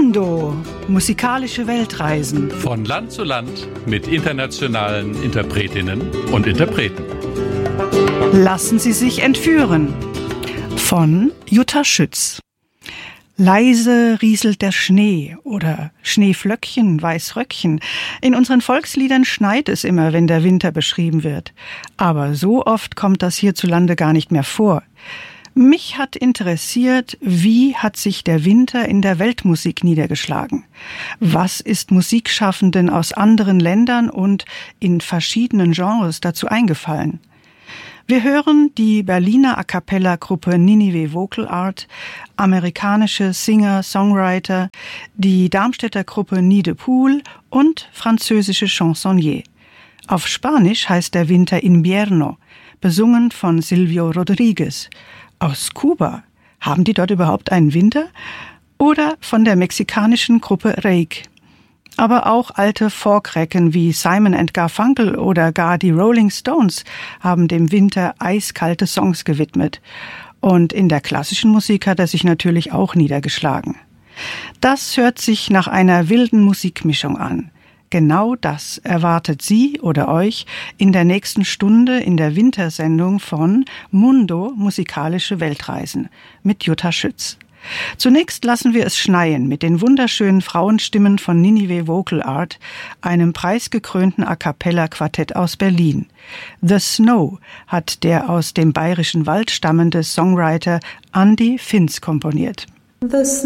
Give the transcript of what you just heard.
Mundo, musikalische Weltreisen. Von Land zu Land mit internationalen Interpretinnen und Interpreten. Lassen Sie sich entführen. Von Jutta Schütz. Leise rieselt der Schnee oder Schneeflöckchen, Weißröckchen. In unseren Volksliedern schneit es immer, wenn der Winter beschrieben wird. Aber so oft kommt das hierzulande gar nicht mehr vor. Mich hat interessiert, wie hat sich der Winter in der Weltmusik niedergeschlagen? Was ist Musikschaffenden aus anderen Ländern und in verschiedenen Genres dazu eingefallen? Wir hören die Berliner A-cappella-Gruppe Ninive Vocal Art, amerikanische Singer-Songwriter, die Darmstädter Gruppe Nid de Pool und französische Chansonniers. Auf Spanisch heißt der Winter Invierno, besungen von Silvio Rodriguez. Aus Kuba. Haben die dort überhaupt einen Winter? Oder von der mexikanischen Gruppe Reik. Aber auch alte Folkrecken wie Simon & Garfunkel oder gar die Rolling Stones haben dem Winter eiskalte Songs gewidmet. Und in der klassischen Musik hat er sich natürlich auch niedergeschlagen. Das hört sich nach einer wilden Musikmischung an. Genau das erwartet Sie oder euch in der nächsten Stunde in der Wintersendung von Mundo, musikalische Weltreisen mit Jutta Schütz. Zunächst lassen wir es schneien mit den wunderschönen Frauenstimmen von Ninive Vocal Art, einem preisgekrönten A-cappella-Quartett aus Berlin. The Snow hat der aus dem Bayerischen Wald stammende Songwriter Andy Finz komponiert. The